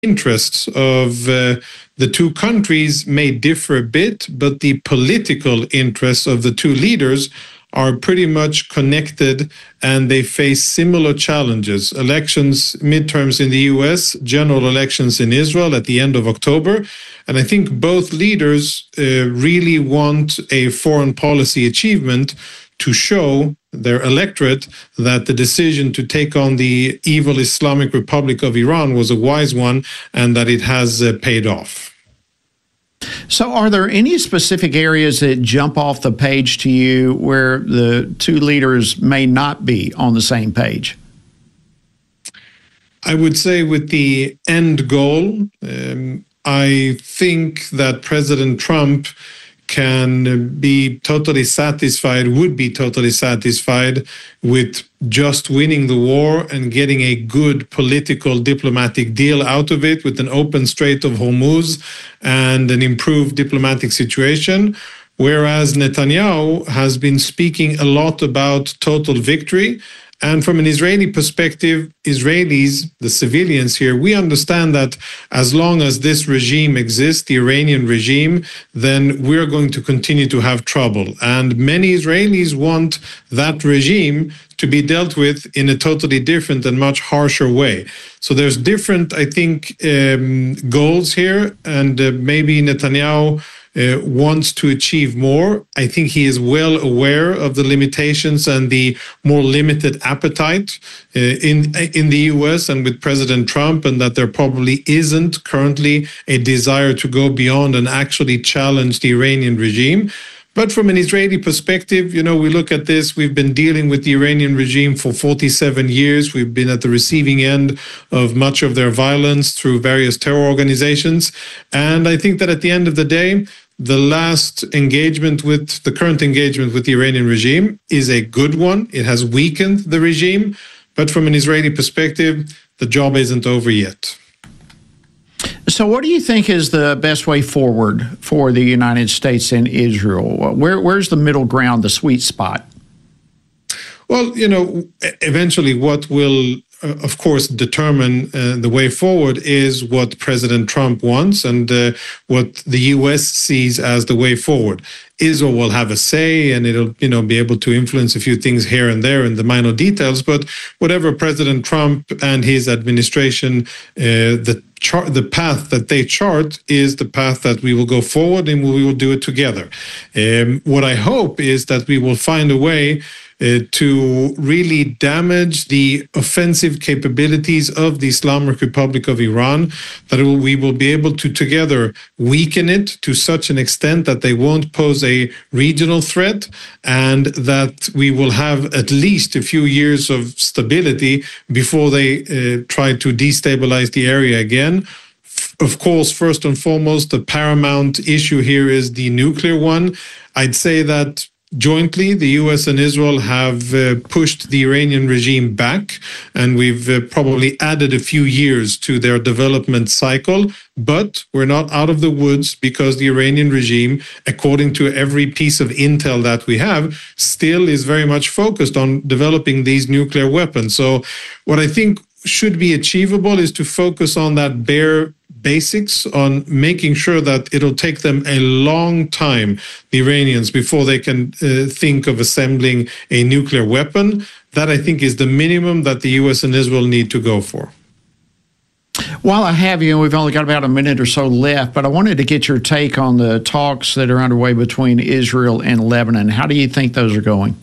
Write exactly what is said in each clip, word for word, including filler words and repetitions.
interests of uh, the two countries may differ a bit, but the political interests of the two leaders are pretty much connected, and they face similar challenges. Elections, midterms in the U S, general elections in Israel at the end of October. And I think both leaders uh, really want a foreign policy achievement to show their electorate that the decision to take on the evil Islamic Republic of Iran was a wise one and that it has uh, paid off. So are there any specific areas that jump off the page to you where the two leaders may not be on the same page? I would say with the end goal, um, I think that President Trump can be totally satisfied, would be totally satisfied with just winning the war and getting a good political diplomatic deal out of it with an open Strait of Hormuz and an improved diplomatic situation. Whereas Netanyahu has been speaking a lot about total victory. And from an Israeli perspective, Israelis, the civilians here, we understand that as long as this regime exists, the Iranian regime, then we're going to continue to have trouble. And many Israelis want that regime to be dealt with in a totally different and much harsher way. So there's different, I think, um, goals here, and uh, maybe Netanyahu Uh, wants to achieve more. I think he is well aware of the limitations and the more limited appetite uh, in in the U S and with President Trump, and that there probably isn't currently a desire to go beyond and actually challenge the Iranian regime. But from an Israeli perspective, you know, we look at this, we've been dealing with the Iranian regime for forty-seven years. We've been at the receiving end of much of their violence through various terror organizations. And I think that at the end of the day, the last engagement with the current engagement with the Iranian regime is a good one. It has weakened the regime. But from an Israeli perspective, the job isn't over yet. So what do you think is the best way forward for the United States and Israel? Where, where's the middle ground, the sweet spot? Well, you know, eventually what will, uh, of course, determine uh, the way forward is what President Trump wants and uh, what the U S sees as the way forward. Israel will have a say, and it'll, you know, be able to influence a few things here and there in the minor details. But whatever President Trump and his administration, uh, the chart, the path that they chart is the path that we will go forward, and we will do it together. Um, what I hope is that we will find a way Uh, to really damage the offensive capabilities of the Islamic Republic of Iran, that it will, we will be able to together weaken it to such an extent that they won't pose a regional threat, and that we will have at least a few years of stability before they uh, try to destabilize the area again. Of course, first and foremost, the paramount issue here is the nuclear one. I'd say that jointly, the U S and Israel have uh, pushed the Iranian regime back, and we've uh, probably added a few years to their development cycle. But we're not out of the woods, because the Iranian regime, according to every piece of intel that we have, still is very much focused on developing these nuclear weapons. So what I think should be achievable is to focus on that bare basics, on making sure that it'll take them a long time, the Iranians, before they can uh, think of assembling a nuclear weapon. That, I think, is the minimum that the U S and Israel need to go for. While I have you, and we've only got about a minute or so left, but I wanted to get your take on the talks that are underway between Israel and Lebanon. How do you think those are going?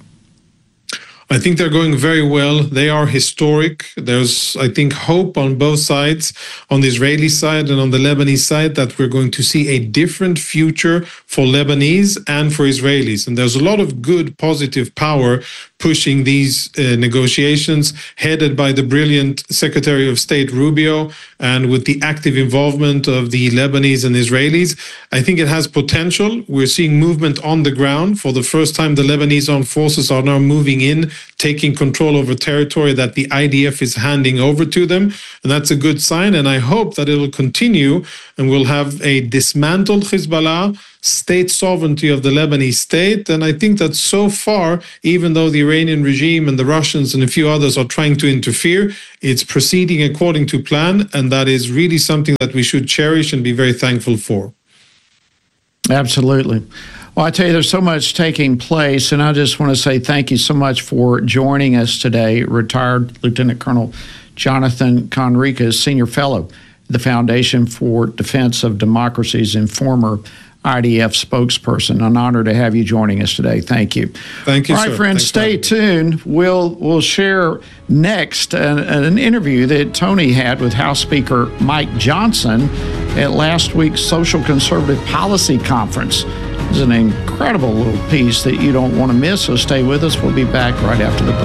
I think they're going very well. They are historic. There's, I think, hope on both sides, on the Israeli side and on the Lebanese side, that we're going to see a different future for Lebanese and for Israelis. And there's a lot of good, positive power pushing these uh, negotiations, headed by the brilliant Secretary of State Rubio, and with the active involvement of the Lebanese and Israelis. I think it has potential. We're seeing movement on the ground. For the first time, the Lebanese armed forces are now moving in taking control over territory that the I D F is handing over to them. And that's a good sign. And I hope that it will continue and we'll have a dismantled Hezbollah, state sovereignty of the Lebanese state. And I think that so far, even though the Iranian regime and the Russians and a few others are trying to interfere, it's proceeding according to plan. And that is really something that we should cherish and be very thankful for. Absolutely. Well, I tell you, there's so much taking place, and I just want to say thank you so much for joining us today. Retired Lieutenant Colonel Jonathan Conricus, Senior Fellow at the Foundation for Defense of Democracies and former I D F spokesperson. An honor to have you joining us today. Thank you. Thank you, All right, sir. friends, stay tuned. We'll, we'll share next an, an interview that Tony had with House Speaker Mike Johnson at last week's Social Conservative Policy Conference. It's an incredible little piece that you don't want to miss, so stay with us. We'll be back right after the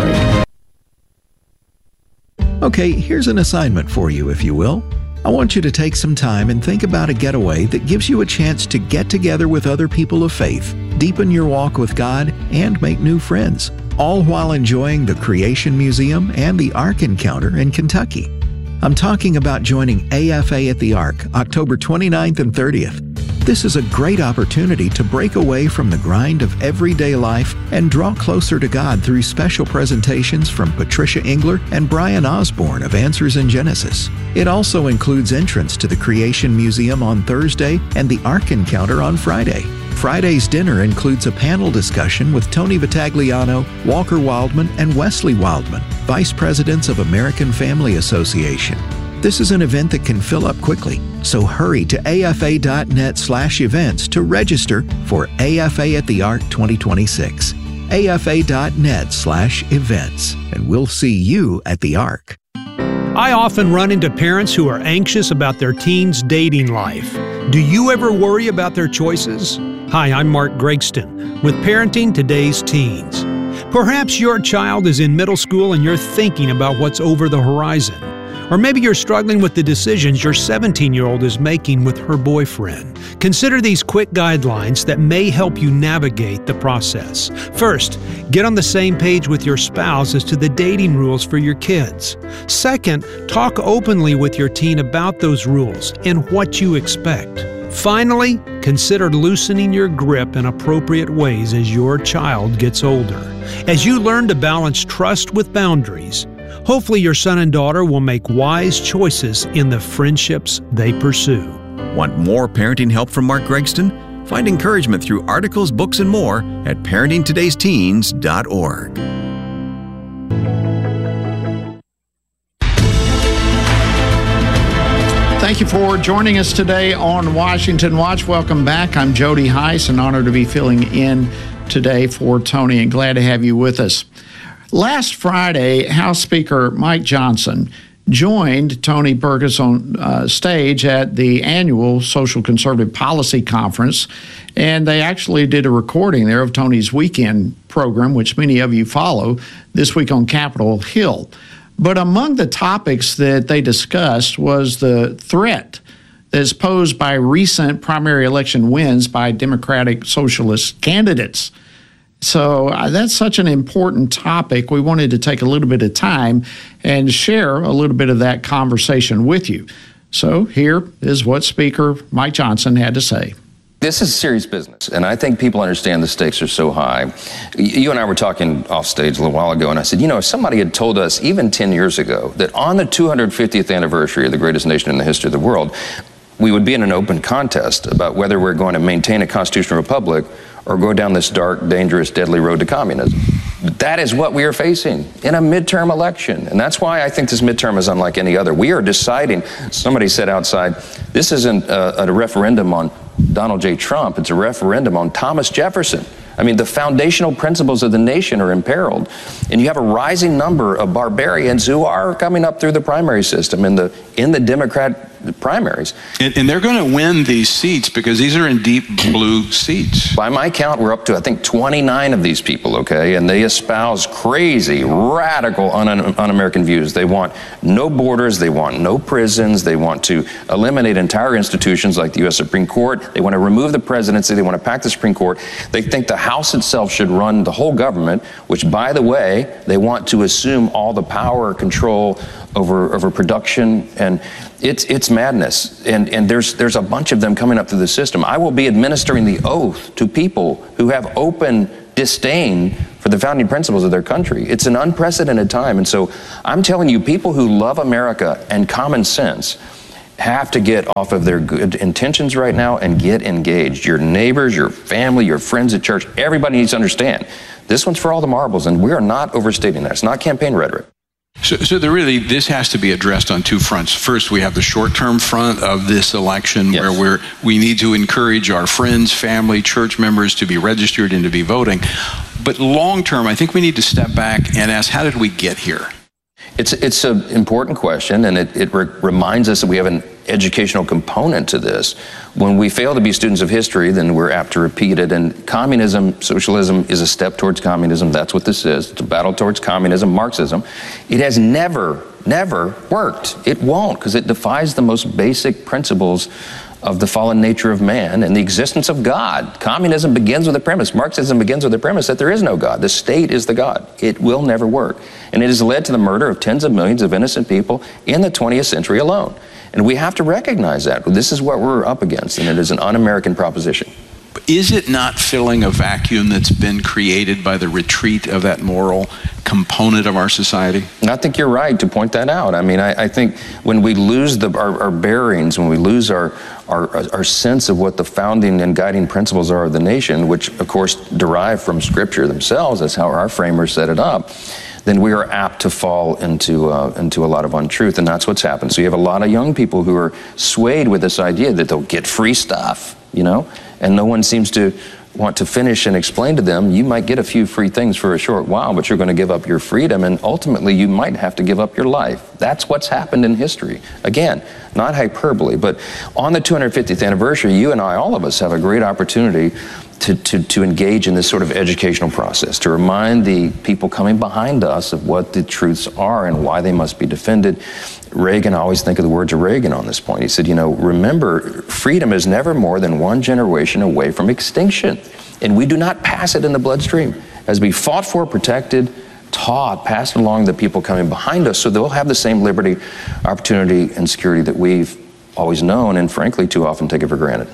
break. Okay, here's an assignment for you, if you will. I want you to take some time and think about a getaway that gives you a chance to get together with other people of faith, deepen your walk with God, and make new friends, all while enjoying the Creation Museum and the Ark Encounter in Kentucky. I'm talking about joining A F A at the Ark, October twenty-ninth and thirtieth. This is a great opportunity to break away from the grind of everyday life and draw closer to God through special presentations from Patricia Engler and Brian Osborne of Answers in Genesis. It also includes entrance to the Creation Museum on Thursday and the Ark Encounter on Friday. Friday's dinner includes a panel discussion with Tony Vitagliano, Walker Wildman, and Wesley Wildman, Vice Presidents of American Family Association. This is an event that can fill up quickly, so hurry to afa.net slash events to register for A F A at the Ark twenty twenty-six. afa.net slash events, and we'll see you at the Ark. I often run into parents who are anxious about their teens' dating life. Do you ever worry about their choices? Hi, I'm Mark Gregston with Parenting Today's Teens. Perhaps your child is in middle school and you're thinking about what's over the horizon. Or maybe you're struggling with the decisions your seventeen-year-old is making with her boyfriend. Consider these quick guidelines that may help you navigate the process. First, get on the same page with your spouse as to the dating rules for your kids. Second, talk openly with your teen about those rules and what you expect. Finally, consider loosening your grip in appropriate ways as your child gets older. As you learn to balance trust with boundaries, hopefully your son and daughter will make wise choices in the friendships they pursue. Want more parenting help from Mark Gregston? Find encouragement through articles, books, and more at parenting todays teens dot org. Thank you for joining us today on Washington Watch. Welcome back. I'm Jody Heiss, an honor to be filling in today for Tony, and glad to have you with us. Last Friday, House Speaker Mike Johnson joined Tony Burgess on uh, stage at the annual Social Conservative Policy Conference, and they actually did a recording there of Tony's weekend program, which many of you follow, this week on Capitol Hill. But among the topics that they discussed was the threat that's posed by recent primary election wins by Democratic Socialist candidates. So uh, that's such an important topic. We wanted to take a little bit of time and share a little bit of that conversation with you. So here is what Speaker Mike Johnson had to say. This is serious business, and I think people understand the stakes are so high. You and I were talking off stage a little while ago, and I said, you know, if somebody had told us even ten years ago that on the two hundred fiftieth anniversary of the greatest nation in the history of the world, we would be in an open contest about whether we're going to maintain a constitutional republic or go down this dark, dangerous, deadly road to communism. That is what we are facing in a midterm election. And that's why I think this midterm is unlike any other. We are deciding, somebody said outside, this isn't a, a referendum on Donald J. Trump, it's a referendum on Thomas Jefferson. I mean, the foundational principles of the nation are imperiled. And you have a rising number of barbarians who are coming up through the primary system in the in the Democrat primaries. And, and they're going to win these seats because these are in deep blue seats. By my count, we're up to, I think, twenty-nine of these people, okay? And they espouse crazy, radical, un- un-American views. They want no borders. They want no prisons. They want to eliminate entire institutions like the U S Supreme Court. They want to remove the presidency. They want to pack the Supreme Court. They think the House itself should run the whole government, which, by the way, they want to assume all the power, control over over production, and it's it's madness. And and there's there's a bunch of them coming up through the system. I will be administering the oath to people who have open disdain for the founding principles of their country. It's an unprecedented time. And so I'm telling you, people who love America and common sense have to get off of their good intentions right now and get engaged. Your neighbors, your family, your friends at church, everybody needs to understand this one's for all the marbles, and we are not overstating that. It's not campaign rhetoric. So, so there really, this has to be addressed on two fronts. First, we have the short-term front of this election, yes, where we're, we need to encourage our friends, family, church members to be registered and to be voting. But long-term, I think we need to step back and ask, how did we get here? It's it's an important question, and it, it re- reminds us that we have an educational component to this. When we fail to be students of history, then we're apt to repeat it. And communism, socialism is a step towards communism. That's what this is. It's a battle towards communism, Marxism. It has never, never worked. It won't, because it defies the most basic principles of the fallen nature of man and the existence of God. Communism begins with the premise, Marxism begins with the premise that there is no God. The state is the God. It will never work. And it has led to the murder of tens of millions of innocent people in the twentieth century alone. And we have to recognize that. This is what we're up against, and it is an un-American proposition. Is it not filling a vacuum that's been created by the retreat of that moral component of our society? I think you're right to point that out. I mean, I, I think when we lose the, our, our bearings, when we lose our, our, our sense of what the founding and guiding principles are of the nation, which of course derive from Scripture themselves, that's how our framers set it up, then we are apt to fall into uh, into a lot of untruth, and that's what's happened. So you have a lot of young people who are swayed with this idea that they'll get free stuff, you know, and no one seems to want to finish and explain to them, you might get a few free things for a short while, but you're going to give up your freedom, and ultimately you might have to give up your life. That's what's happened in history. Again, not hyperbole, but on the two hundred fiftieth anniversary, you and I, all of us, have a great opportunity To, to, to engage in this sort of educational process, to remind the people coming behind us of what the truths are and why they must be defended. Reagan, I always think of the words of Reagan on this point. He said, you know, remember, freedom is never more than one generation away from extinction, and we do not pass it in the bloodstream. As we fought for, protected, taught, passed along the people coming behind us, so they'll have the same liberty, opportunity, and security that we've always known and, frankly, too often take it for granted.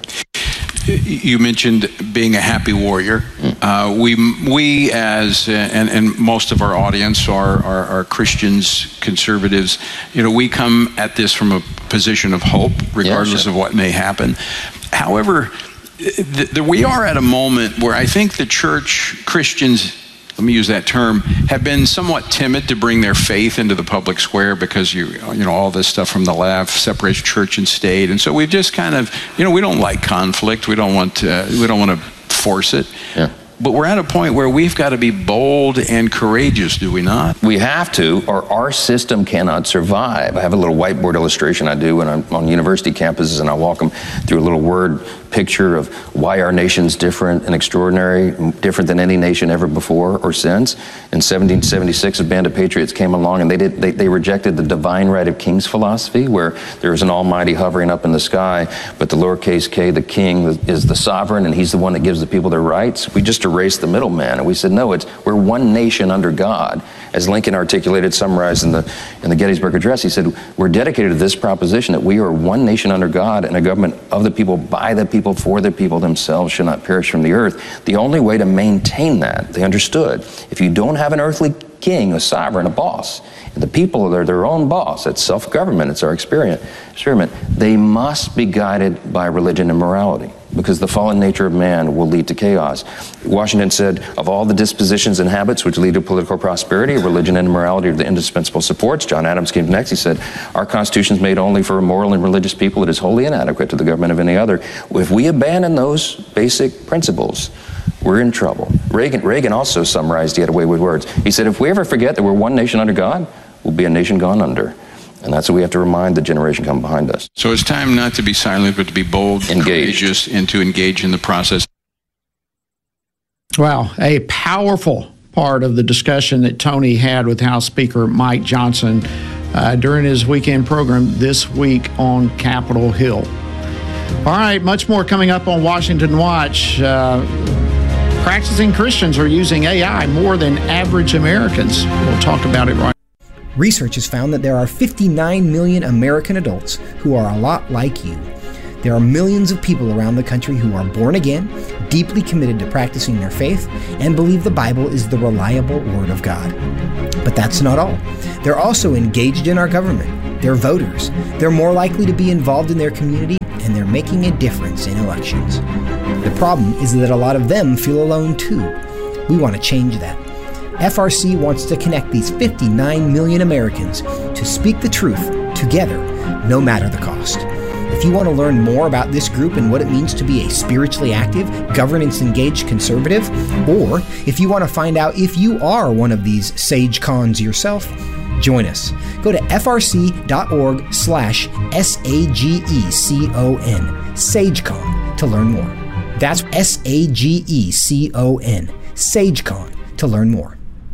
You mentioned being a happy warrior. Uh, we, we as, uh, and, and most of our audience are, are, are Christians, conservatives, you know, we come at this from a position of hope, regardless yeah, sure. of what may happen. However, th- th- we are at a moment where I think the church, Christians, let me use that term, have been somewhat timid to bring their faith into the public square because you you know all this stuff from the left separates church and state, and so we've just kind of you know we don't like conflict, we don't want to, we don't want to force it. Yeah. But we're at a point where we've got to be bold and courageous, do we not? We have to, or our system cannot survive. I have a little whiteboard illustration I do when I'm on university campuses, and I walk them through a little word picture of why our nation's different and extraordinary, different than any nation ever before or since. In seventeen seventy-six, a band of patriots came along, and they did they, they rejected the divine right of kings philosophy, where there is an almighty hovering up in the sky, but the lowercase k, the king, is the sovereign, and he's the one that gives the people their rights. We just erased the middleman, and we said, no, it's we're one nation under God. As Lincoln articulated, summarized in the in the Gettysburg Address, he said, we're dedicated to this proposition that we are one nation under God and a government of the people, by the people, for the people themselves shall not perish from the earth. The only way to maintain that, they understood, if you don't have an earthly king, a sovereign, a boss, and the people are their own boss, it's self-government, it's our experiment, experiment, they must be guided by religion and morality, because the fallen nature of man will lead to chaos. Washington said, of all the dispositions and habits which lead to political prosperity, religion and morality are the indispensable supports. John Adams came next. He said, our Constitution is made only for a moral and religious people. It is wholly inadequate to the government of any other. If we abandon those basic principles, we're in trouble. Reagan, Reagan also summarized, he had a way with words. He said, if we ever forget that we're one nation under God, we'll be a nation gone under. And that's what we have to remind the generation coming behind us. So it's time not to be silent, but to be bold, engaged, courageous, and to engage in the process. Wow, a powerful part of the discussion that Tony had with House Speaker Mike Johnson uh, during his weekend program this week on Capitol Hill. All right, much more coming up on Washington Watch. Uh, practicing Christians are using A I more than average Americans. We'll talk about it right now. Research has found that there are fifty-nine million American adults who are a lot like you. There are millions of people around the country who are born again, deeply committed to practicing their faith, and believe the Bible is the reliable Word of God. But that's not all. They're also engaged in our government. They're voters. They're more likely to be involved in their community, and they're making a difference in elections. The problem is that a lot of them feel alone too. We want to change that. F R C wants to connect these fifty-nine million Americans to speak the truth together, no matter the cost. If you want to learn more about this group and what it means to be a spiritually active, governance-engaged conservative, or if you want to find out if you are one of these sage cons yourself, join us. Go to frc.org slash S-A-G-E-C-O-N, SageCon, to learn more. That's S A G E C O N, SageCon, to learn more.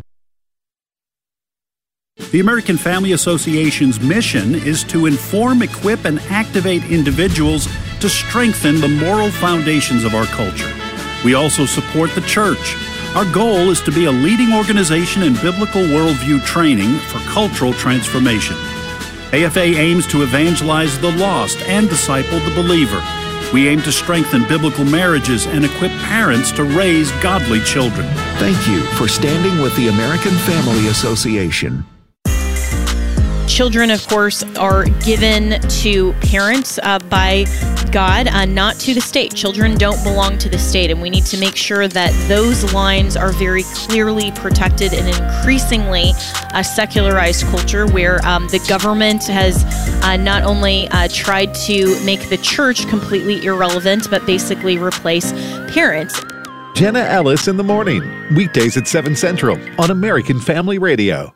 The American Family Association's mission is to inform, equip, and activate individuals to strengthen the moral foundations of our culture. We also support the church. Our goal is to be a leading organization in biblical worldview training for cultural transformation. A F A aims to evangelize the lost and disciple the believer. We aim to strengthen biblical marriages and equip parents to raise godly children. Thank you for standing with the American Family Association. Children, of course, are given to parents uh, by God, uh, not to the state. Children don't belong to the state, and we need to make sure that those lines are very clearly protected in an increasingly uh, secularized culture where um, the government has uh, not only uh, tried to make the church completely irrelevant, but basically replace parents. Jenna Ellis in the morning, weekdays at seven Central on American Family Radio.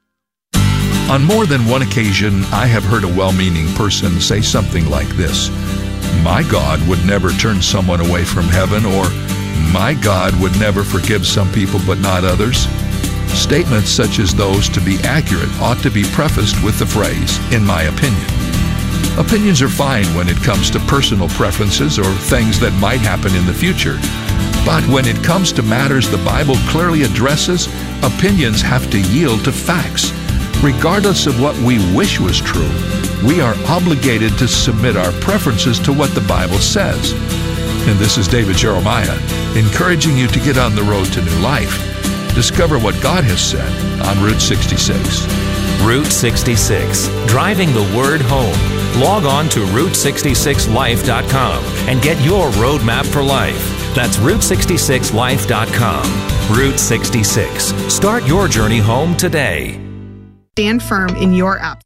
On more than one occasion, I have heard a well-meaning person say something like this: "My God would never turn someone away from heaven," or "My God would never forgive some people but not others." Statements such as those, to be accurate, ought to be prefaced with the phrase, "in my opinion." Opinions are fine when it comes to personal preferences or things that might happen in the future. But when it comes to matters the Bible clearly addresses, opinions have to yield to facts. Regardless of what we wish was true, we are obligated to submit our preferences to what the Bible says. And this is David Jeremiah, encouraging you to get on the road to new life. Discover what God has said on Route sixty-six. Route sixty-six, driving the word home. Log on to route sixty-six life dot com and get your roadmap for life. That's route sixty-six life dot com. Route sixty-six. Start your journey home today. Stand firm in your app.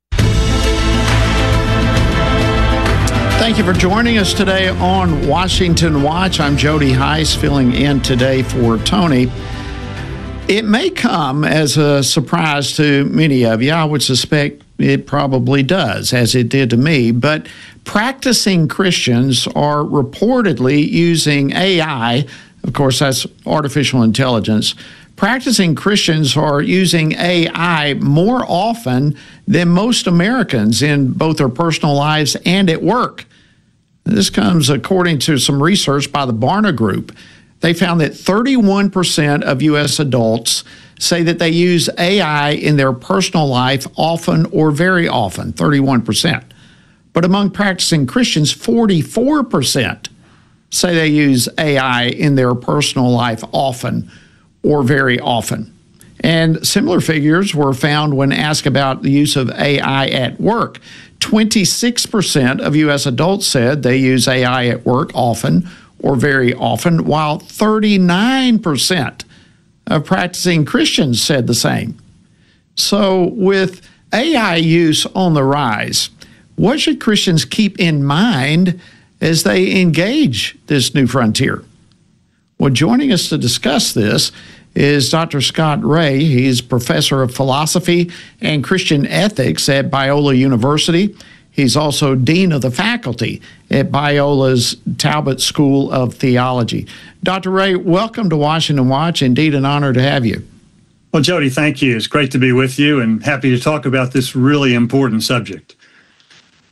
Thank you for joining us today on Washington Watch. I'm Jody Heiss, filling in today for Tony. It may come as a surprise to many of you. I would suspect it probably does, as it did to me. But practicing Christians are reportedly using A I. Of course, that's artificial intelligence. Practicing Christians are using A I more often than most Americans in both their personal lives and at work. This comes according to some research by the Barna Group. They found that thirty-one percent of U S adults say that they use A I in their personal life often or very often, thirty-one percent. But among practicing Christians, forty-four percent say they use A I in their personal life often or very often. And similar figures were found when asked about the use of A I at work. twenty-six percent of U S adults said they use A I at work often or very often, while thirty-nine percent of practicing Christians said the same. So with A I use on the rise, what should Christians keep in mind as they engage this new frontier? Well, joining us to discuss this is Doctor Scott Rae. He's professor of philosophy and Christian ethics at Biola University. He's also dean of the faculty at Biola's Talbot School of Theology. Doctor Rae, welcome to Washington Watch. Indeed, an honor to have you. Well, Jody, thank you. It's great to be with you and happy to talk about this really important subject.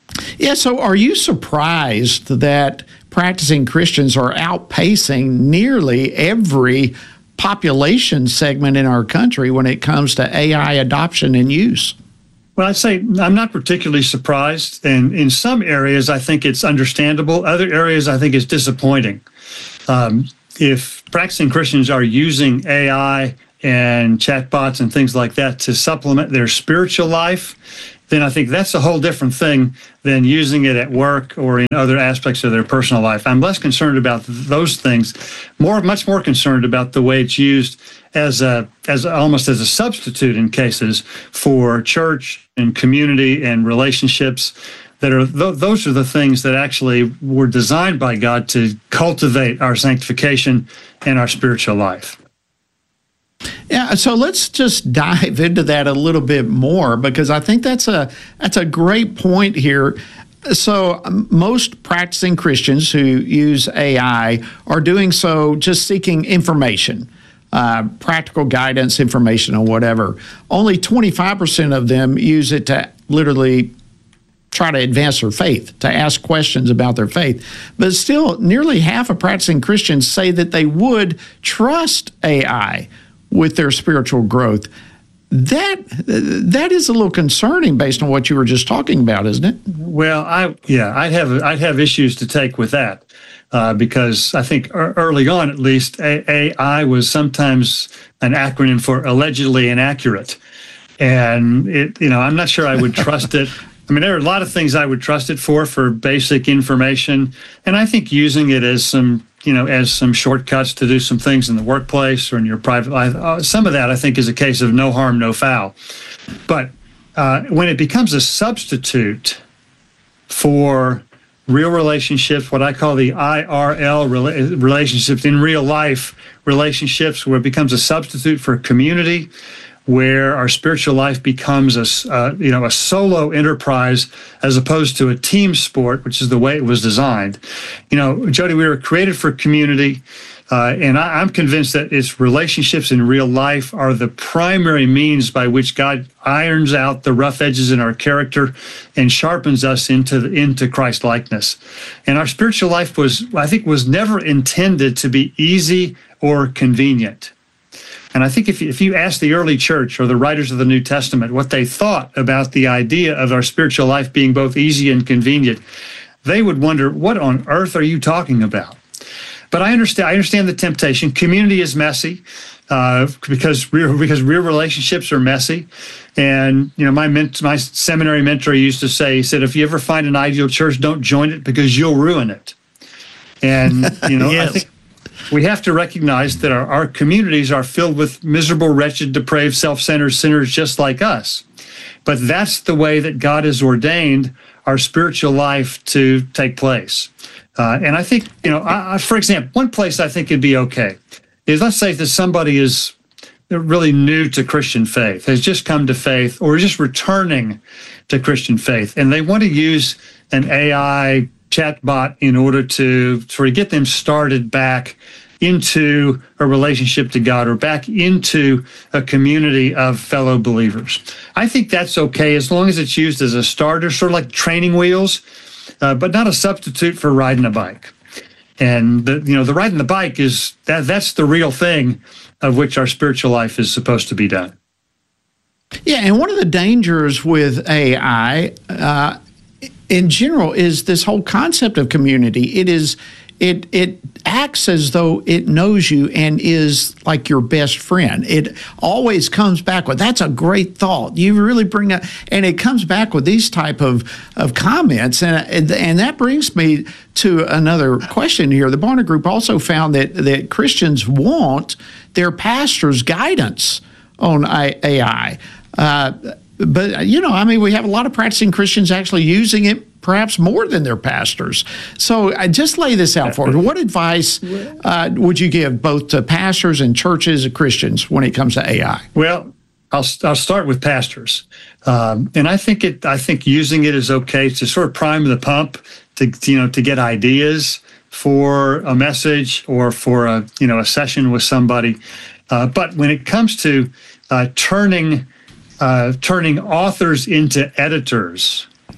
Yeah, so are you surprised that practicing Christians are outpacing nearly every population segment in our country when it comes to A I adoption and use? Well, I'd say I'm not particularly surprised. And in some areas, I think it's understandable. Other areas, I think it's disappointing. Um, if practicing Christians are using A I and chatbots and things like that to supplement their spiritual life, then I think that's a whole different thing than using it at work or in other aspects of their personal life. I'm less concerned about those things, more, much more concerned about the way it's used as a, as almost as a substitute in cases for church and community and relationships. That are th- those are the things that actually were designed by God to cultivate our sanctification and our spiritual life. Yeah, so let's just dive into that a little bit more, because I think that's a that's a great point here. So um, most practicing Christians who use A I are doing so just seeking information, uh, practical guidance, information, or whatever. Only twenty-five percent of them use it to literally try to advance their faith, to ask questions about their faith. But still, nearly half of practicing Christians say that they would trust A I with their spiritual growth. That that is a little concerning based on what you were just talking about, isn't it? Well, I yeah, I'd have I'd have issues to take with that uh, because I think early on, at least, A I was sometimes an acronym for allegedly inaccurate, and it you know I'm not sure I would trust it. I mean, there are a lot of things I would trust it for, for basic information, and I think using it as some, you know, as some shortcuts to do some things in the workplace or in your private life, uh, some of that I think is a case of no harm, no foul. But uh, when it becomes a substitute for real relationships, what I call the I R L rela- relationships, in real life relationships, where it becomes a substitute for community, where our spiritual life becomes a, uh, you know, a solo enterprise as opposed to a team sport, which is the way it was designed. You know, Jody, we were created for community, uh, and I, I'm convinced that its relationships in real life are the primary means by which God irons out the rough edges in our character and sharpens us into the, into Christ-likeness. And our spiritual life was, I think, was never intended to be easy or convenient. And I think if you, if you ask the early church or the writers of the New Testament what they thought about the idea of our spiritual life being both easy and convenient, they would wonder, what on earth are you talking about? But I understand I understand the temptation. Community is messy uh, because real, because real relationships are messy. And you know, my ment- my seminary mentor used to say, he said, if you ever find an ideal church, don't join it because you'll ruin it. And you know, yes. I think we have to recognize that our, our communities are filled with miserable, wretched, depraved, self-centered sinners just like us. But that's the way that God has ordained our spiritual life to take place. Uh, and I think, you know, I, I, for example, one place I think it'd be okay is, let's say that somebody is really new to Christian faith, has just come to faith, or is just returning to Christian faith, and they want to use an A I chatbot in order to sort of get them started back into a relationship to God or back into a community of fellow believers. I think that's okay as long as it's used as a starter, sort of like training wheels, uh, but not a substitute for riding a bike. And the, you know, the riding the bike is that that's the real thing of which our spiritual life is supposed to be done. Yeah, and one of the dangers with A I, uh, in general, is this whole concept of community. It is, it it acts as though it knows you and is like your best friend. It always comes back with, that's a great thought. You really bring up, and it comes back with these type of, of comments. And, and that brings me to another question here. The Barna Group also found that, that Christians want their pastor's guidance on A I. Uh, But, you know, I mean, we have a lot of practicing Christians actually using it perhaps more than their pastors. So I just lay this out for you. What advice uh, would you give both to pastors and churches and Christians when it comes to A I? Well, I'll I'll start with pastors. Um, and I think it I think using it is okay to sort of prime the pump to, you know, to get ideas for a message or for a, you know, a session with somebody. Uh, but when it comes to uh, turning Uh, turning authors into editors,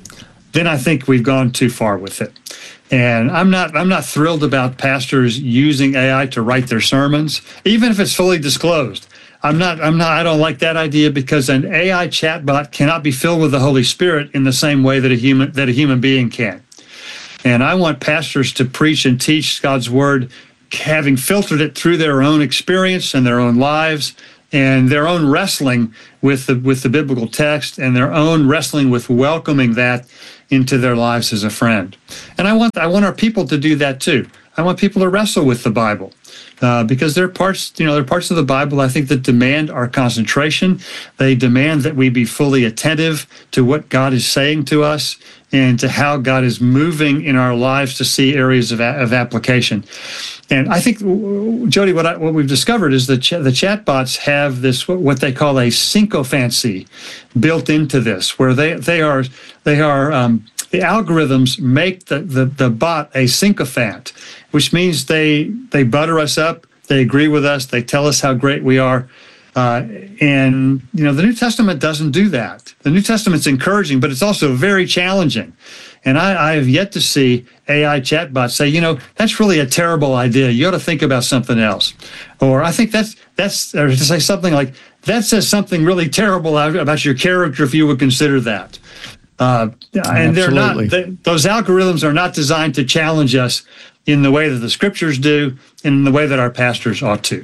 then I think we've gone too far with it. And I'm not I'm not thrilled about pastors using A I to write their sermons, even if it's fully disclosed. I'm not I'm not I don't like that idea, because an A I chatbot cannot be filled with the Holy Spirit in the same way that a human that a human being can. And I want pastors to preach and teach God's word, having filtered it through their own experience and their own lives and their own wrestling with the with the biblical text, and their own wrestling with welcoming that into their lives as a friend. And I want I want our people to do that too. I want people to wrestle with the Bible, uh, because there are parts, you know, there are parts of the Bible I think that demand our concentration. They demand that we be fully attentive to what God is saying to us and to how God is moving in our lives to see areas of, of application. And I think, Jody, what I, what we've discovered is that ch- the chatbots have this what they call a sycophancy built into this, where they they are they are um, the algorithms make the, the the bot a sycophant, which means they they butter us up, they agree with us, they tell us how great we are. Uh, and, you know, the New Testament doesn't do that. The New Testament's encouraging, but it's also very challenging. And I, I have yet to see A I chatbots say, you know, that's really a terrible idea. You ought to think about something else. Or I think that's, that's or to say something like, that says something really terrible about your character if you would consider that. Uh, and they're not, they, those algorithms are not designed to challenge us in the way that the scriptures do, and in the way that our pastors ought to.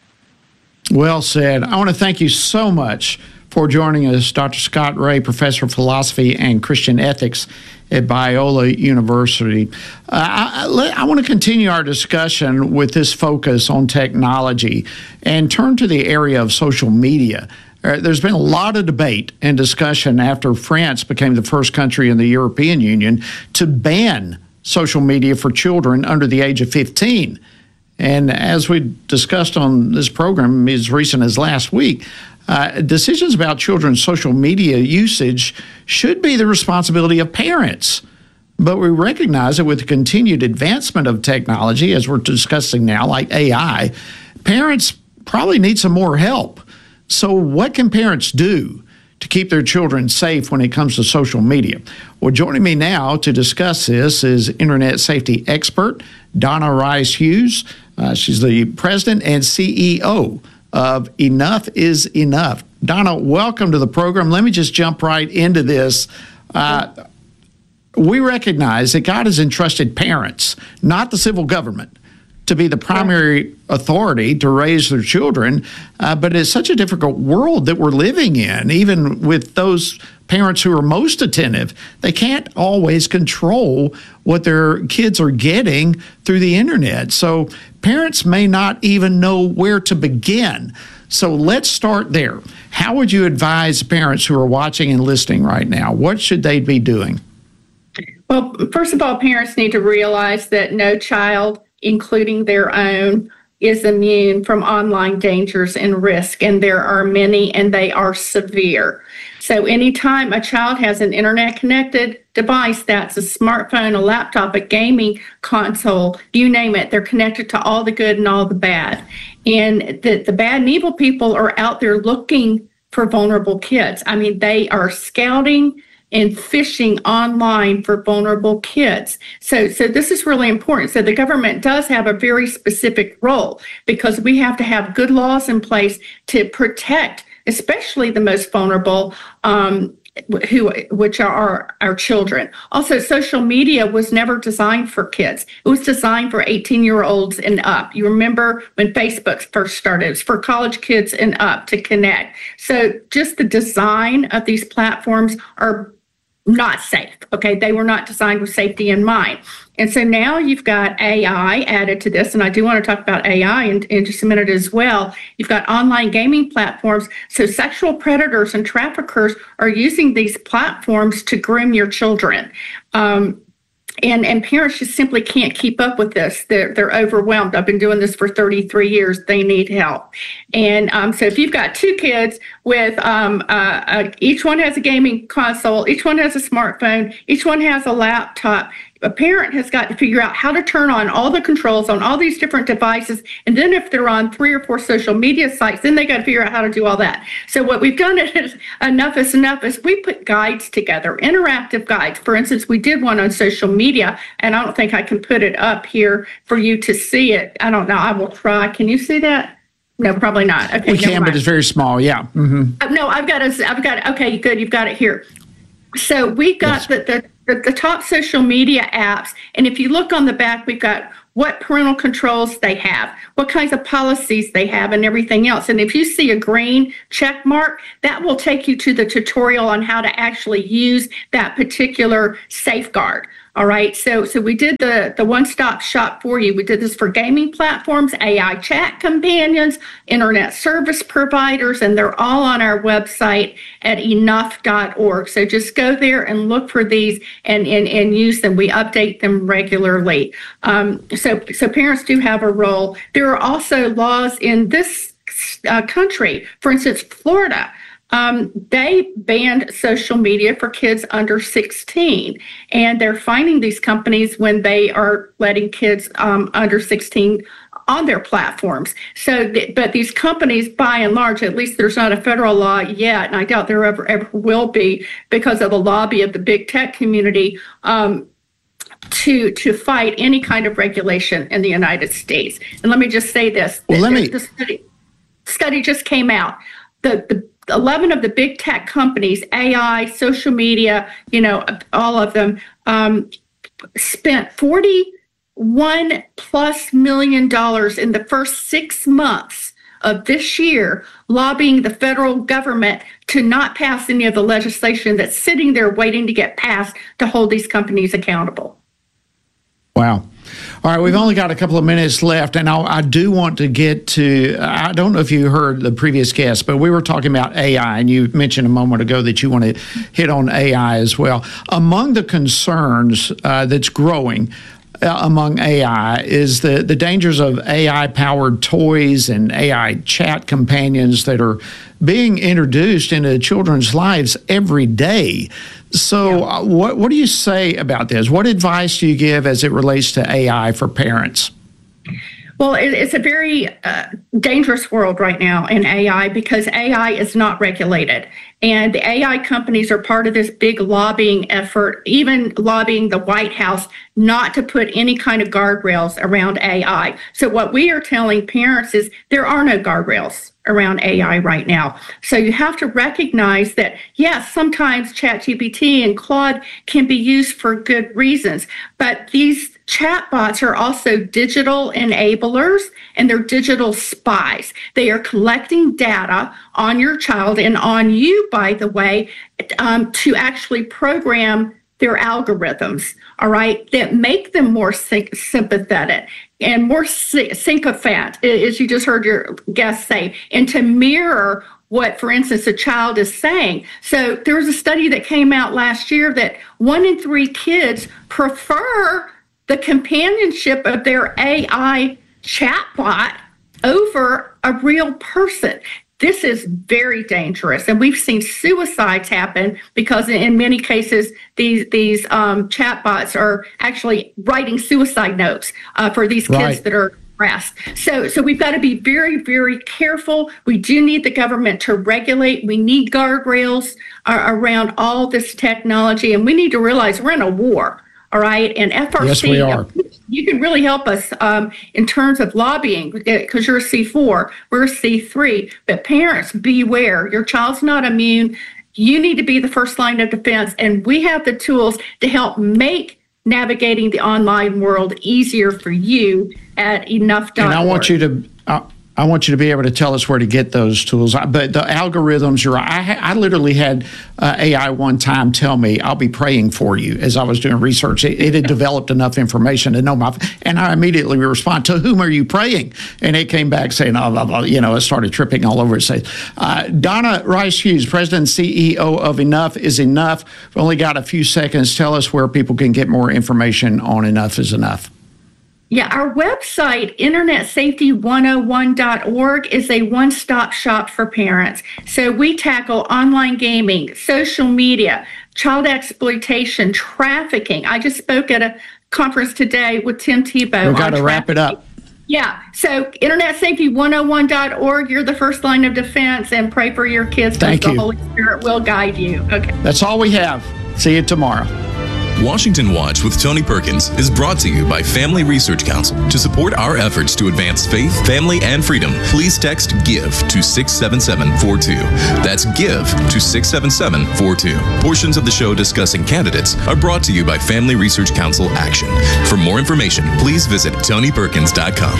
Well said. I want to thank you so much for joining us, Doctor Scott Rae, Professor of Philosophy and Christian Ethics at Biola University. Uh, I, I want to continue our discussion with this focus on technology and turn to the area of social media. Uh, there's been a lot of debate and discussion after France became the first country in the European Union to ban social media for children under the age of fifteen. And as we discussed on this program as recent as last week, uh, decisions about children's social media usage should be the responsibility of parents. But we recognize that with the continued advancement of technology, as we're discussing now, like A I, parents probably need some more help. So what can parents do to keep their children safe when it comes to social media? Well, joining me now to discuss this is internet safety expert Donna Rice Hughes. Uh, she's the president and C E O of Enough is Enough. Donna, welcome to the program. Let me just jump right into this. Uh, we recognize that God has entrusted parents, not the civil government, to be the primary authority to raise their children, uh, but it's such a difficult world that we're living in. Even with those parents who are most attentive, they can't always control what their kids are getting through the internet. So parents may not even know where to begin. So let's start there. How would you advise parents who are watching and listening right now? What should they be doing? Well, first of all, parents need to realize that no child, including their own, is immune from online dangers and risk, and there are many, and they are severe. So anytime a child has an internet-connected device, that's a smartphone, a laptop, a gaming console, you name it, they're connected to all the good and all the bad. And the, the bad and evil people are out there looking for vulnerable kids. I mean, they are scouting and fishing online for vulnerable kids. So, so this is really important. So the government does have a very specific role, because we have to have good laws in place to protect, especially the most vulnerable, um, who, which are our, our children. Also, social media was never designed for kids. It was designed for eighteen-year-olds and up. You remember when Facebook first started, it was for college kids and up to connect. So just the design of these platforms are not safe, okay? They were not designed with safety in mind. And so now you've got A I added to this, and I do want to talk about A I in, in just a minute as well. You've got online gaming platforms. So sexual predators and traffickers are using these platforms to groom your children. Um, And and parents just simply can't keep up with this. They're they're overwhelmed. I've been doing this for thirty-three years. They need help. And um, so if you've got two kids with um, uh, uh, each one has a gaming console, each one has a smartphone, each one has a laptop, a parent has got to figure out how to turn on all the controls on all these different devices. And then if they're on three or four social media sites, then they got to figure out how to do all that. So what we've done is Enough is Enough is we put guides together, interactive guides. For instance, we did one on social media, and I don't think I can put it up here for you to see it. I don't know. I will try. Can you see that? No, probably not. Okay, we can, but it's very small. Yeah. Mm-hmm. Uh, no, I've got it. I've got it. Okay, good. You've got it here. So we've got yes. the, the, the, the top social media apps. And if you look on the back, we've got what parental controls they have, what kinds of policies they have, and everything else. And if you see a green check mark, that will take you to the tutorial on how to actually use that particular safeguard. All right, so so we did the, the one-stop shop for you. We did this for gaming platforms, A I chat companions, internet service providers, and they're all on our website at enough dot org. So just go there and look for these and, and, and use them. We update them regularly. Um, so, so parents do have a role. There are also laws in this uh, country, for instance, Florida. Um, they banned social media for kids under sixteen, and they're fining these companies when they are letting kids um, under sixteen on their platforms. So, th- but these companies, by and large, at least there's not a federal law yet, and I doubt there ever, ever will be because of the lobby of the big tech community, um, to to fight any kind of regulation in the United States. And let me just say this. Well, the, let me... the study, study just came out. The, the eleven of the big tech companies, A I, social media, you know, all of them, um, spent forty-one plus million dollars in the first six months of this year lobbying the federal government to not pass any of the legislation that's sitting there waiting to get passed to hold these companies accountable. Wow. All right, we've only got a couple of minutes left, and I'll, I do want to get to, I don't know if you heard the previous guest, but we were talking about A I, and you mentioned a moment ago that you want to hit on A I as well. Among the concerns uh, that's growing uh, among A I is the, the dangers of A I-powered toys and A I chat companions that are being introduced into children's lives every day. So uh, what what do you say about this? What advice do you give as it relates to A I for parents? Well, it, it's a very uh, dangerous world right now in A I because A I is not regulated. And the A I companies are part of this big lobbying effort, even lobbying the White House not to put any kind of guardrails around A I. So what we are telling parents is there are no guardrails around A I right now. So you have to recognize that, yes, sometimes ChatGPT and Claude can be used for good reasons, but these chatbots are also digital enablers and they're digital spies. They are collecting data on your child and on you, by the way, um, to actually program their algorithms, all right, that make them more sy- sympathetic and more sy- sycophant, as you just heard your guest say, and to mirror what, for instance, a child is saying. So there was a study that came out last year that one in three kids prefer the companionship of their A I chatbot over a real person. This is very dangerous, and we've seen suicides happen because in many cases, these these um, chatbots are actually writing suicide notes uh, for these kids right. that are harassed. So, so we've got to be very, very careful. We do need the government to regulate. We need guardrails uh, around all this technology, and we need to realize we're in a war. All right, and F R C, yes, we are. You can really help us um, in terms of lobbying because you're a C four, we're a C three. But parents, beware. Your child's not immune. You need to be the first line of defense, and we have the tools to help make navigating the online world easier for you at enough dot org. And I want you to. Uh, I want you to be able to tell us where to get those tools. But the algorithms, you're, I, I literally had uh, A I one time tell me, I'll be praying for you as I was doing research. It, it had developed enough information to know my, and I immediately respond, to whom are you praying? And it came back saying, oh, blah, blah, you know, it started tripping all over its face. Uh, Donna Rice Hughes, President and C E O of Enough is Enough. We've only got a few seconds. Tell us where people can get more information on Enough is Enough. Yeah, our website, internet safety one oh one dot org, is a one-stop shop for parents. So we tackle online gaming, social media, child exploitation, trafficking. I just spoke at a, conference today with Tim Tebow. We've got to wrap it up. Yeah. So internet safety one oh one dot org, you're the first line of defense, and pray for your kids. Thank you. The Holy Spirit will guide you. Okay. That's all we have. See you tomorrow. Washington Watch with Tony Perkins is brought to you by Family Research Council. To support our efforts to advance faith, family, and freedom, please text GIVE to six seven seven four two. That's GIVE to six seven seven four two. Portions of the show discussing candidates are brought to you by Family Research Council Action. For more information, please visit tony perkins dot com.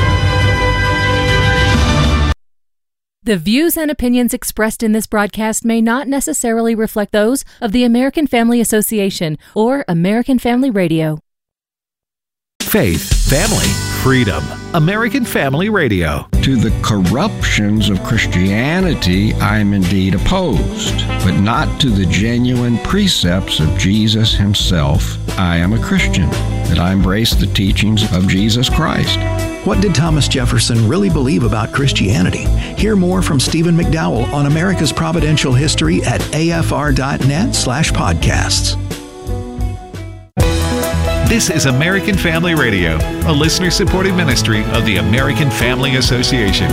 The views and opinions expressed in this broadcast may not necessarily reflect those of the American Family Association or American Family Radio. Faith, family, freedom. American Family Radio. To the corruptions of Christianity, I am indeed opposed, but not to the genuine precepts of Jesus himself. I am a Christian, that I embrace the teachings of Jesus Christ. What did Thomas Jefferson really believe about Christianity? Hear more from Stephen McDowell on America's Providential History at afr.net slash podcasts. This is American Family Radio, a listener-supported ministry of the American Family Association.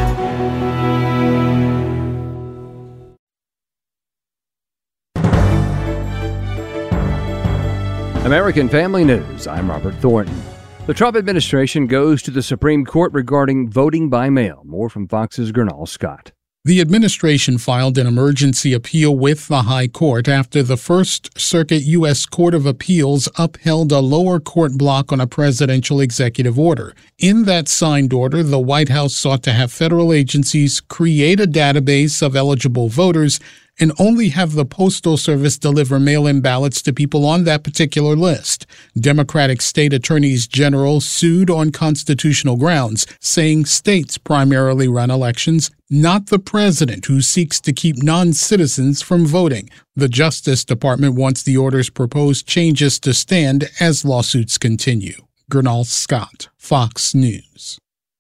American Family News, I'm Robert Thornton. The Trump administration goes to the Supreme Court regarding voting by mail. More from Fox's Gernal Scott. The administration filed an emergency appeal with the High Court after the First Circuit U S Court of Appeals upheld a lower court block on a presidential executive order. In that signed order, the White House sought to have federal agencies create a database of eligible voters and only have the Postal Service deliver mail-in ballots to people on that particular list. Democratic state attorneys general sued on constitutional grounds, saying states primarily run elections, not the president, who seeks to keep non-citizens from voting. The Justice Department wants the order's proposed changes to stand as lawsuits continue. Gernal Scott, Fox News.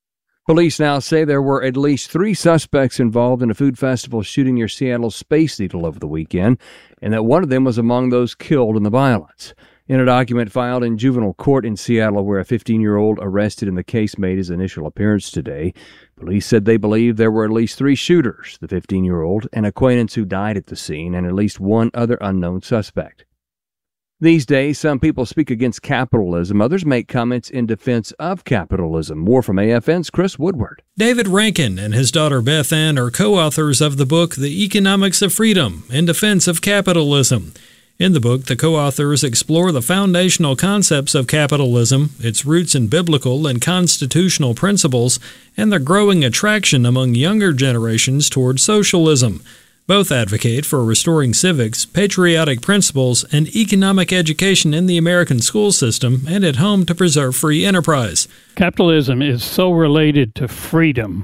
Police now say there were at least three suspects involved in a food festival shooting near Seattle's Space Needle over the weekend, and that one of them was among those killed in the violence. In a document filed in juvenile court in Seattle, where a fifteen-year-old arrested in the case made his initial appearance today, police said they believe there were at least three shooters, the fifteen-year-old, an acquaintance who died at the scene, and at least one other unknown suspect. These days, some people speak against capitalism. Others make comments in defense of capitalism. More from A F N's Chris Woodward. David Rankin and his daughter Beth Ann are co-authors of the book The Economics of Freedom in Defense of Capitalism. In the book, the co-authors explore the foundational concepts of capitalism, its roots in biblical and constitutional principles, and the growing attraction among younger generations toward socialism. Both advocate for restoring civics, patriotic principles, and economic education in the American school system and at home to preserve free enterprise. Capitalism is so related to freedom.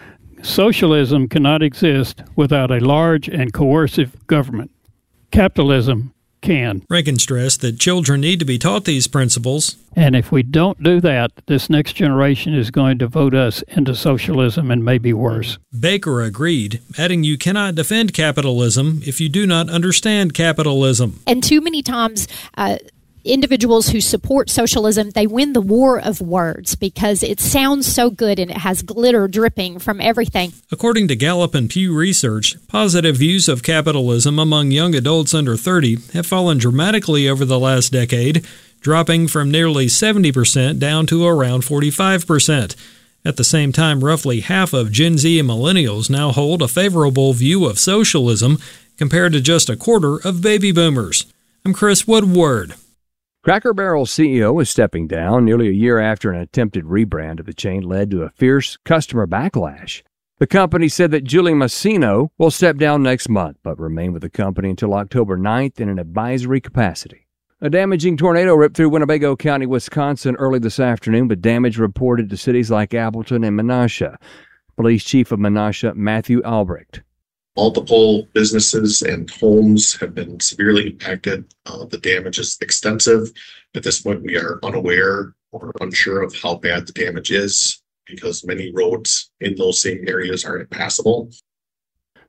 Socialism cannot exist without a large and coercive government. Capitalism can. Rankin stressed that children need to be taught these principles. And if we don't do that, this next generation is going to vote us into socialism and maybe worse. Baker agreed, adding you cannot defend capitalism if you do not understand capitalism. And too many times, uh, individuals who support socialism, they win the war of words because it sounds so good and it has glitter dripping from everything. According to Gallup and Pew Research, positive views of capitalism among young adults under thirty have fallen dramatically over the last decade, dropping from nearly seventy percent down to around forty-five percent. At the same time, roughly half of Gen Z and millennials now hold a favorable view of socialism compared to just a quarter of baby boomers. I'm Chris Woodward. Cracker Barrel's C E O is stepping down nearly a year after an attempted rebrand of the chain led to a fierce customer backlash. The company said that Julie Masino will step down next month, but remain with the company until October ninth in an advisory capacity. A damaging tornado ripped through Winnebago County, Wisconsin early this afternoon, with damage reported to cities like Appleton and Menasha. Police Chief of Menasha, Matthew Albrecht. Multiple businesses and homes have been severely impacted. Uh, the damage is extensive. At this point, we are unaware or unsure of how bad the damage is because many roads in those same areas are impassable.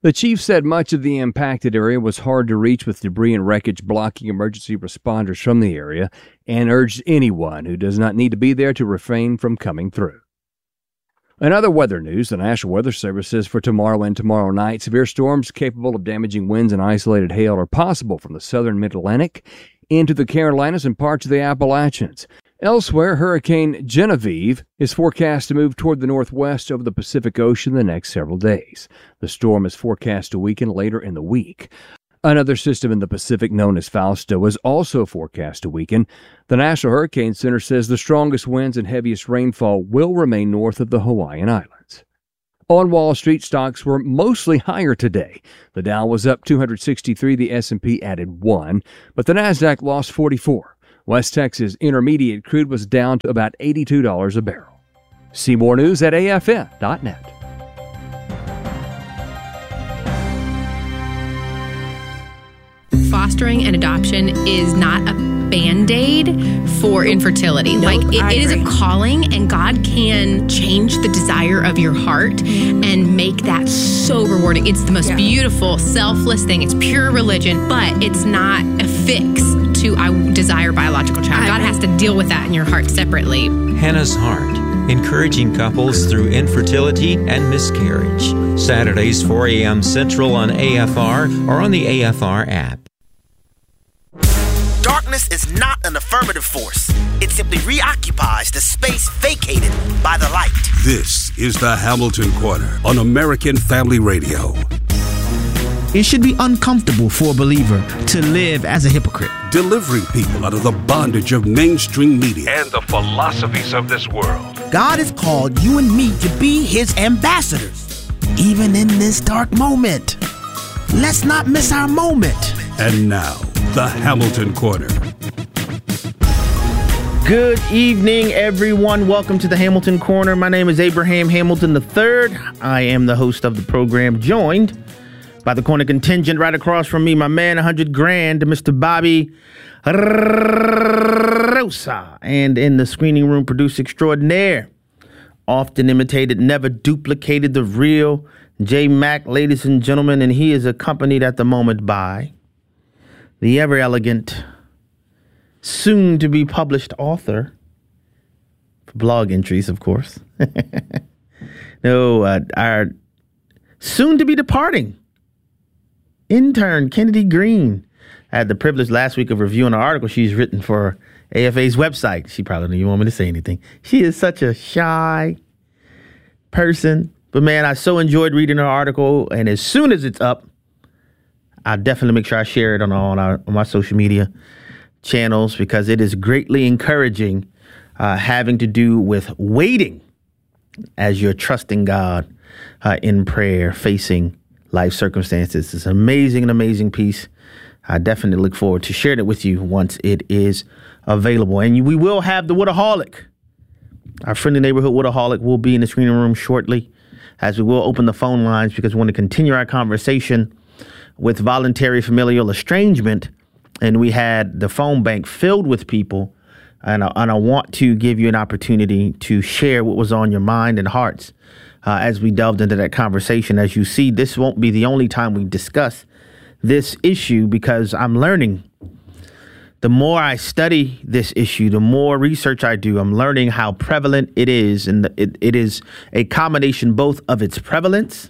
The chief said much of the impacted area was hard to reach with debris and wreckage blocking emergency responders from the area, and urged anyone who does not need to be there to refrain from coming through. In other weather news, the National Weather Service says for tomorrow and tomorrow night, severe storms capable of damaging winds and isolated hail are possible from the southern mid-Atlantic into the Carolinas and parts of the Appalachians. Elsewhere, Hurricane Genevieve is forecast to move toward the northwest over the Pacific Ocean the next several days. The storm is forecast to weaken later in the week. Another system in the Pacific known as Fausto is also forecast to weaken. The National Hurricane Center says the strongest winds and heaviest rainfall will remain north of the Hawaiian Islands. On Wall Street, stocks were mostly higher today. The Dow was up two hundred sixty-three, the S and P added one, but the Nasdaq lost forty-four. West Texas Intermediate crude was down to about eighty-two dollars a barrel. See more news at A F N dot net. Fostering and adoption is not a Band-Aid for infertility. Nope, like it, I it is a agree. calling, and God can change the desire of your heart and make that so rewarding. It's the most Yeah. beautiful, selfless thing. It's pure religion, but it's not a fix to I desire a biological child. I God agree. has to deal with that in your heart separately. Hannah's Heart, encouraging couples through infertility and miscarriage. Saturdays, four a.m. Central on A F R or on the A F R app. Darkness is not an affirmative force. It simply reoccupies the space vacated by the light. This is the Hamilton Corner on American Family Radio. It should be uncomfortable for a believer to live as a hypocrite. Delivering people out of the bondage of mainstream media and the philosophies of this world. God has called you and me to be his ambassadors, even in this dark moment. Let's not miss our moment. And now, the Hamilton Corner. Good evening, everyone. Welcome to the Hamilton Corner. My name is Abraham Hamilton the third. I am the host of the program, joined by the corner contingent right across from me, my man, one hundred grand, Mister Bobby Rosa. And in the screening room, producer extraordinaire, often imitated, never duplicated, the real J Mac, ladies and gentlemen. And he is accompanied at the moment by the ever elegant, soon to be published author, for blog entries, of course. no, uh, our soon to be departing intern, Kennedy Green. I had the privilege last week of reviewing an article she's written for A F A's website. She probably didn't even want me to say anything. She is such a shy person. But man, I so enjoyed reading her article. And as soon as it's up, I'll definitely make sure I share it on, on, our, on my social media channels, because it is greatly encouraging, uh, having to do with waiting as you're trusting God uh, in prayer, facing life circumstances. It's an amazing, an amazing piece. I definitely look forward to sharing it with you once it is available. And we will have the Woodaholic. Our friendly neighborhood Woodaholic will be in the screening room shortly, as we will open the phone lines, because we want to continue our conversation with voluntary familial estrangement. And we had the phone bank filled with people. And I, and I want to give you an opportunity to share what was on your mind and hearts uh, as we delved into that conversation. As you see, this won't be the only time we discuss this issue, because I'm learning. The more I study this issue, the more research I do, I'm learning how prevalent it is. And it, it is a combination both of its prevalence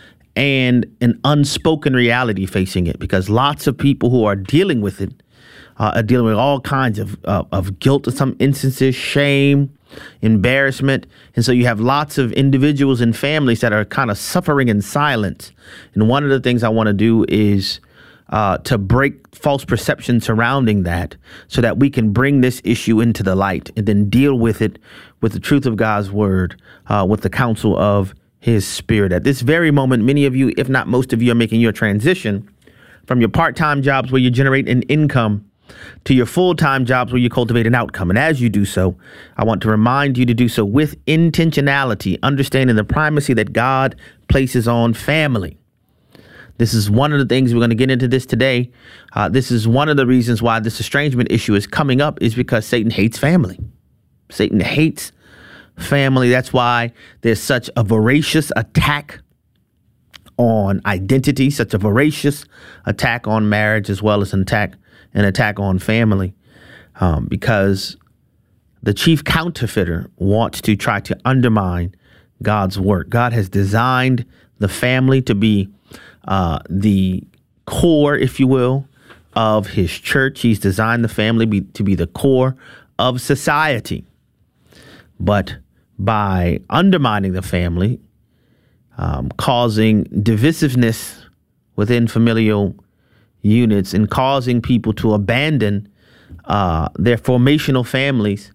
and an unspoken reality facing it, because lots of people who are dealing with it uh, are dealing with all kinds of, uh, of guilt in some instances, shame, embarrassment. And so you have lots of individuals and families that are kind of suffering in silence. And one of the things I want to do is uh, to break false perceptions surrounding that, so that we can bring this issue into the light and then deal with it with the truth of God's word, uh, with the counsel of his spirit. At this very moment, many of you, if not most of you, are making your transition from your part-time jobs where you generate an income to your full-time jobs where you cultivate an outcome. And as you do so, I want to remind you to do so with intentionality, understanding the primacy that God places on family. This is one of the things we're going to get into this today. Uh, this is one of the reasons why this estrangement issue is coming up, is because Satan hates family. Satan hates family. That's why there's such a voracious attack on identity, such a voracious attack on marriage, as well as an attack, an attack on family, um, because the chief counterfeiter wants to try to undermine God's work. God has designed the family to be uh, the core, if you will, of his church. He's designed the family be, to be the core of society. But by undermining the family, um, causing divisiveness within familial units and causing people to abandon uh, their formational families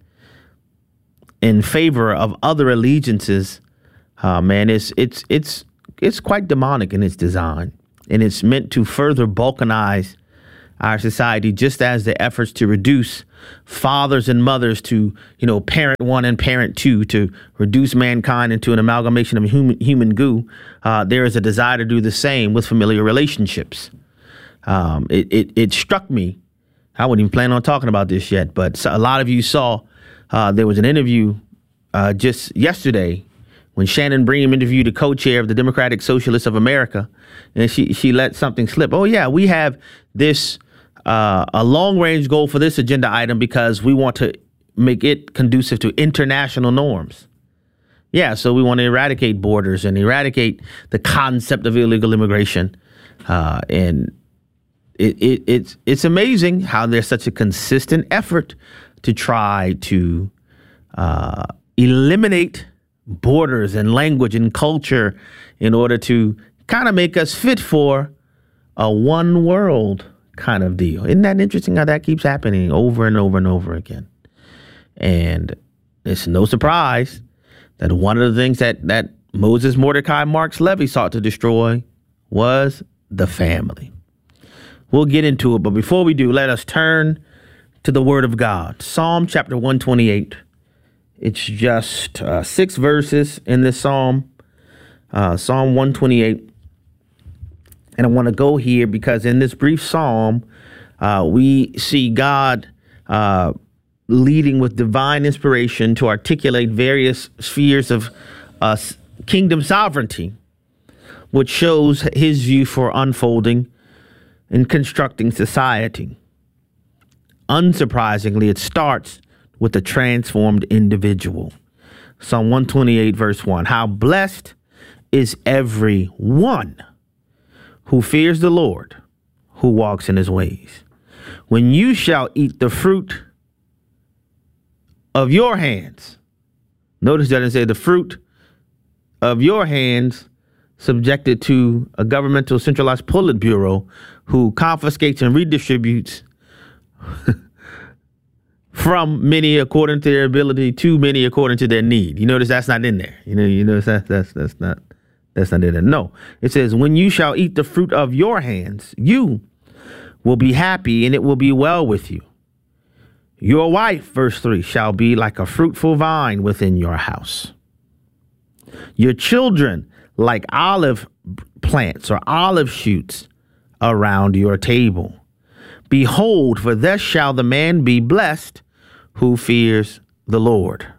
in favor of other allegiances, uh, man, it's it's it's it's quite demonic in its design, and it's meant to further balkanize our society, just as the efforts to reduce fathers and mothers to, you know, parent one and parent two, to reduce mankind into an amalgamation of human human goo. Uh, there is a desire to do the same with familiar relationships. Um, it, it it struck me. I wasn't even planning on talking about this yet, but a lot of you saw uh, there was an interview uh, just yesterday when Shannon Bream interviewed the co-chair of the Democratic Socialists of America, and she she let something slip. Oh yeah, we have this uh, a long range goal for this agenda item because we want to make it conducive to international norms. Yeah, so we want to eradicate borders and eradicate the concept of illegal immigration, uh, and it, it it's it's amazing how there's such a consistent effort to try to uh, eliminate borders and language and culture in order to kind of make us fit for a one world kind of deal. Isn't that interesting how that keeps happening over and over and over again? And it's no surprise that one of the things that, that Moses Mordecai Marks Levy sought to destroy was the family. We'll get into it, but before we do, let us turn to the Word of God. Psalm chapter one twenty-eight. It's just uh, six verses in this psalm, uh, Psalm one twenty-eight. And I want to go here because in this brief psalm, uh, we see God uh, leading with divine inspiration to articulate various spheres of uh, kingdom sovereignty, which shows his view for unfolding and constructing society. Unsurprisingly, it starts with a transformed individual. Psalm one twenty-eight, verse one. How blessed is every one who fears the Lord, who walks in his ways. When you shall eat the fruit of your hands. Notice that it say the fruit of your hands, subjected to a governmental centralized Politburo who confiscates and redistributes from many according to their ability to many according to their need. You notice that's not in there. You know, you notice that that's that's not that's not in there. No, it says, when you shall eat the fruit of your hands, you will be happy and it will be well with you. Your wife, verse three, shall be like a fruitful vine within your house. Your children like olive plants or olive shoots around your table. Behold, for thus shall the man be blessed who fears the Lord.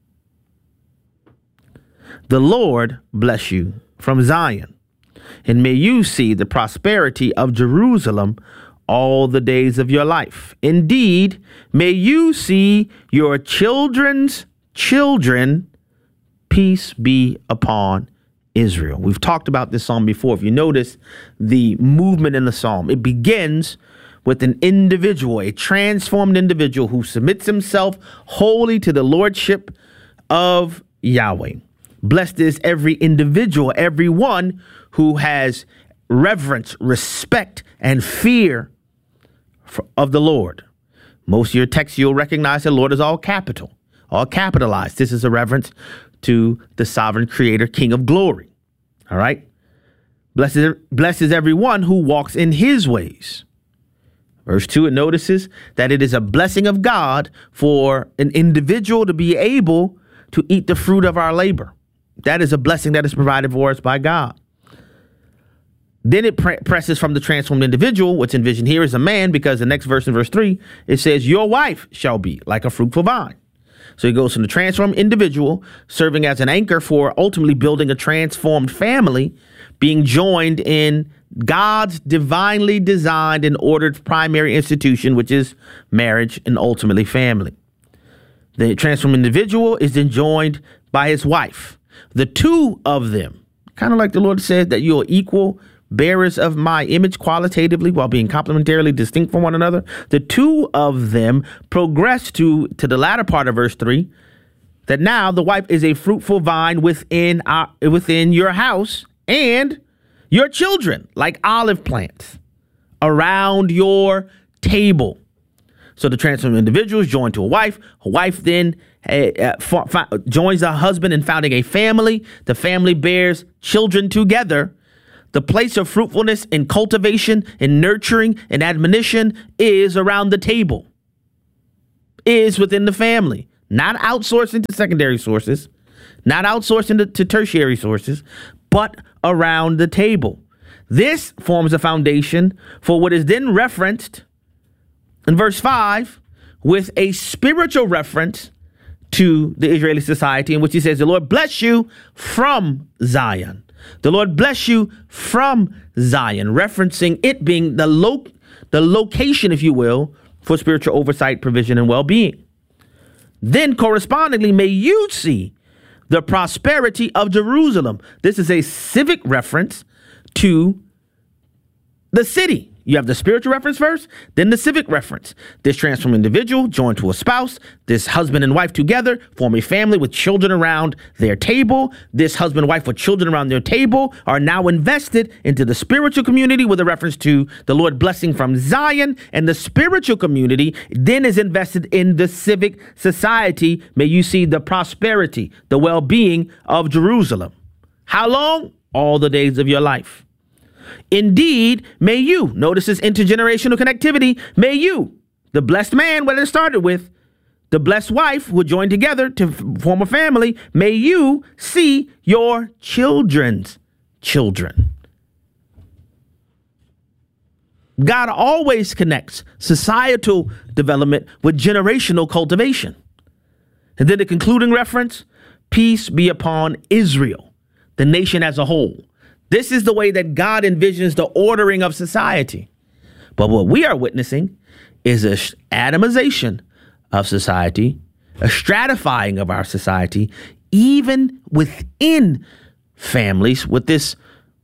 The Lord bless you from Zion, and may you see the prosperity of Jerusalem all the days of your life. Indeed, may you see your children's children. Peace be upon Israel. We've talked about this psalm before. If you notice the movement in the psalm, it begins with an individual, a transformed individual who submits himself wholly to the lordship of Yahweh. Blessed is every individual, everyone who has reverence, respect, and fear for, of the Lord. Most of your texts, you'll recognize the Lord is all capital, all capitalized. This is a reverence to the sovereign creator, King of glory. All right. Blessed, blessed is everyone who walks in his ways. Verse two, it notices that it is a blessing of God for an individual to be able to eat the fruit of our labor. That is a blessing that is provided for us by God. Then it pre- presses from the transformed individual. What's envisioned here is a man, because the next verse in verse three, it says, your wife shall be like a fruitful vine. So he goes from the transformed individual, serving as an anchor for ultimately building a transformed family, being joined in God's divinely designed and ordered primary institution, which is marriage and ultimately family. The transformed individual is then joined by his wife. The two of them, kind of like the Lord said, that you're equal bearers of my image qualitatively while being complementarily distinct from one another. The two of them progress to, to the latter part of verse three, that now the wife is a fruitful vine within, our, within your house and your children, like olive plants, around your table. So the transformed individual is joined to a wife. A wife then uh, uh, f- joins a husband in founding a family. The family bears children together. The place of fruitfulness and cultivation and nurturing and admonition is around the table, is within the family, not outsourced into secondary sources, not outsourced into to tertiary sources, but around the table. This forms a foundation for what is then referenced in verse five with a spiritual reference to the Israeli society, in which he says, the Lord bless you from Zion. The Lord bless you from Zion, referencing it being the lo- the location, if you will, for spiritual oversight, provision, and well-being. Then correspondingly, may you see the prosperity of Jerusalem. This is a civic reference to the city. You have the spiritual reference first, then the civic reference. This transformed individual joined to a spouse, this husband and wife together form a family with children around their table. This husband and wife with children around their table are now invested into the spiritual community with a reference to the Lord blessing from Zion, and the spiritual community then is invested in the civic society. May you see the prosperity, the well-being of Jerusalem. How long? All the days of your life. Indeed, may you, notice this intergenerational connectivity, may you, the blessed man, what it started with, the blessed wife who joined together to f- form a family, may you see your children's children. God always connects societal development with generational cultivation. And then the concluding reference, peace be upon Israel, the nation as a whole. This is the way that God envisions the ordering of society. But what we are witnessing is a atomization of society, a stratifying of our society, even within families, with this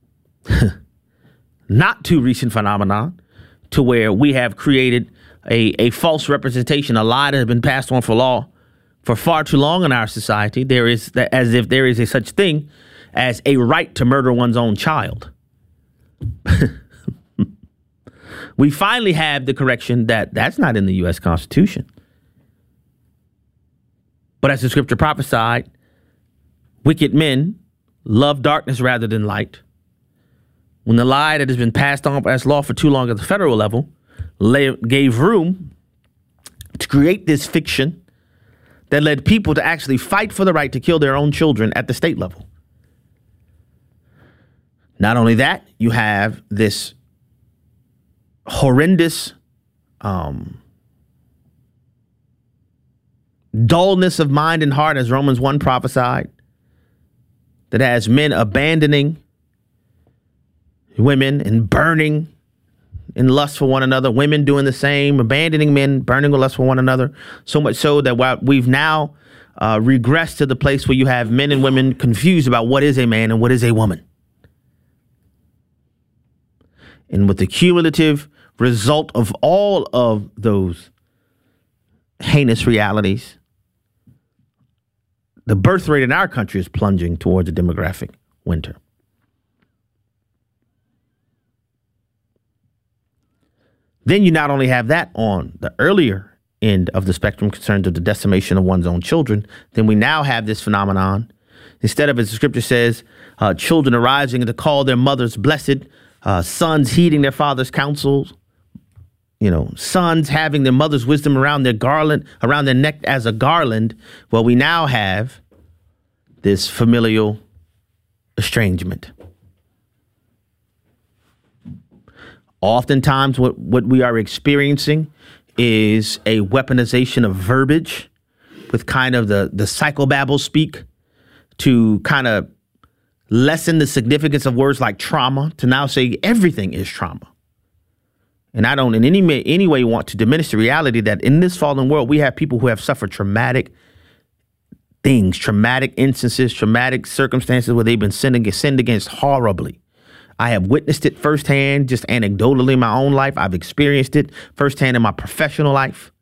not too recent phenomenon to where we have created a, a false representation, a lie that has been passed on for law for far too long in our society. There is, as if there is a such thing as a right to murder one's own child. We finally have the correction that that's not in the U S Constitution. But as the scripture prophesied, wicked men love darkness rather than light. When the lie that has been passed on as law for too long at the federal level lay, gave room to create this fiction that led people to actually fight for the right to kill their own children at the state level. Not only that, you have this horrendous um, dullness of mind and heart, as Romans one prophesied, that has men abandoning women and burning in lust for one another, women doing the same, abandoning men, burning with lust for one another, so much so that while we've now uh, regressed to the place where you have men and women confused about what is a man and what is a woman. And with the cumulative result of all of those heinous realities, the birth rate in our country is plunging towards a demographic winter. Then you not only have that on the earlier end of the spectrum, concerns of the decimation of one's own children, then we now have this phenomenon. Instead of, as the scripture says, uh, children arising to call their mothers blessed, Uh, sons heeding their father's counsels, you know, sons having their mother's wisdom around their garland, around their neck as a garland. Well, we now have this familial estrangement. Oftentimes what, what we are experiencing is a weaponization of verbiage with kind of the, the psychobabble speak to kind of lessen the significance of words like trauma to now say everything is trauma. And I don't in any, any way want to diminish the reality that in this fallen world, we have people who have suffered traumatic things, traumatic instances, traumatic circumstances where they've been sinned, sinned against horribly. I have witnessed it firsthand, just anecdotally in my own life. I've experienced it firsthand in my professional life.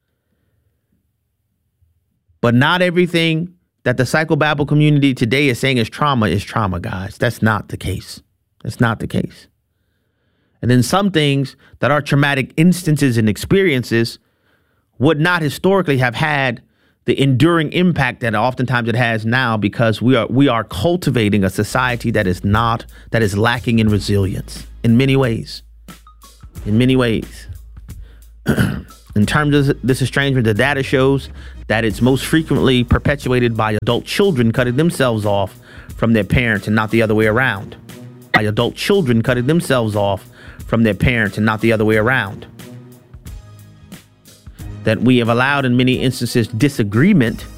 But not everything that the psychobabble community today is saying is trauma is trauma, guys. That's not the case. That's not the case. And then some things that are traumatic instances and experiences would not historically have had the enduring impact that oftentimes it has now, because we are we are cultivating a society that is not that is lacking in resilience in many ways. In many ways. In terms of this estrangement, the data shows that it's most frequently perpetuated by adult children cutting themselves off from their parents and not the other way around. By adult children cutting themselves off from their parents and not the other way around. That we have allowed in many instances disagreement